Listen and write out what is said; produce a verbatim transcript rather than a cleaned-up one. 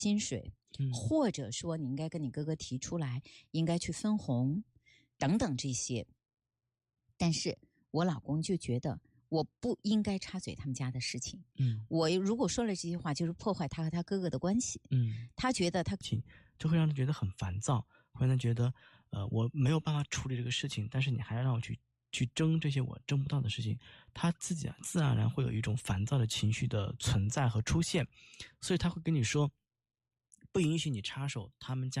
薪水， 嗯， 或者说你应该跟你哥哥提出来，应该去分红等等这些。但是我老公就觉得我不应该插嘴他们家的事情。 嗯， 我如果说了这些话，就是破坏他和他哥哥的关系。 嗯， 他觉得他就会让他觉得很烦躁，会让他觉得，呃，我没有办法处理这个事情，但是你还让我去去争这些我争不到的事情，他自己啊自然而然会有一种烦躁的情绪的存在和出现，所以他会跟你说，不允许你插手他们家